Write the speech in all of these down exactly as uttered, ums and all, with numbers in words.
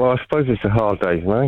Well, I suppose it's a hard day's mate.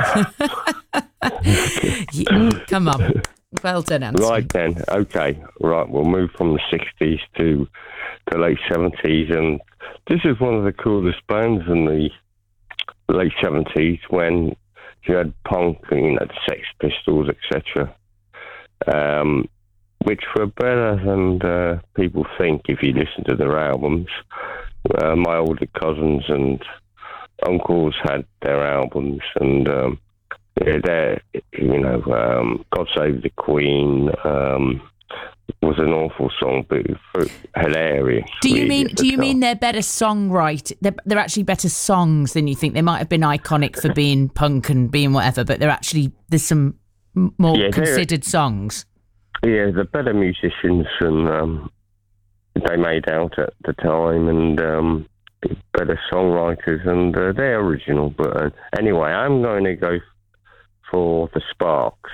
Yeah, come on. Well done, Anthony. Right then, okay. Right, we'll move from the sixties to the late seventies, and this is one of the coolest bands in the late seventies when you had punk, you know, the Sex Pistols, et cetera, um, which were better than uh, people think if you listen to their albums. Uh, my older cousins and uncles had their albums, and um, yeah, they're, you know, um, God Save the Queen um, was an awful song, but hilarious. Do you really, mean? Do the you time. mean they're better songwrite? They're, they're actually better songs than you think. They might have been iconic for being punk and being whatever, but they're actually there's some m- more Yeah, considered songs. Yeah, the better musicians, and um, they made out at the time, and um, better songwriters, and uh, they're original. But uh, anyway, I'm going to go for the Sparks,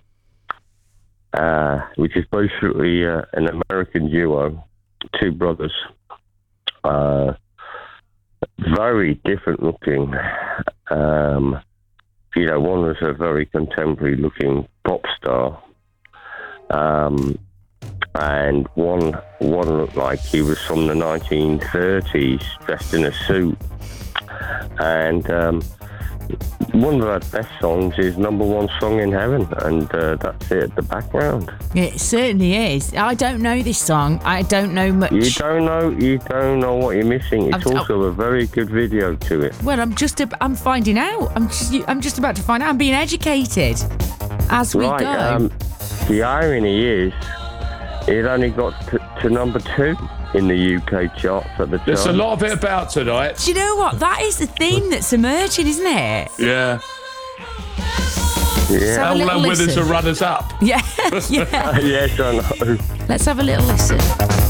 uh, which is basically uh, an American duo, two brothers, uh, very different looking. Um, you know, one was a very contemporary looking pop star, um, and one one looked like he was from the nineteen thirties, dressed in a suit. And um, one of our best songs is Number One Song in Heaven, and uh, that's it at the background. It certainly is. I don't know this song. I don't know much. You don't know, you don't know what you're missing. It's I've- also a very good video to it. Well, I'm just ab- I'm finding out. I'm just I'm just about to find out. I'm being educated as we Right, go. um, the irony is, it only got to, to number two in the U K charts at the time. There's a lot of it about tonight. Do you know what? That is the theme that's emerging, isn't it? Yeah. Yeah. have a little Alan Withers listen. are runners up. Yeah, yeah. Yes, I know. Let's have a little listen.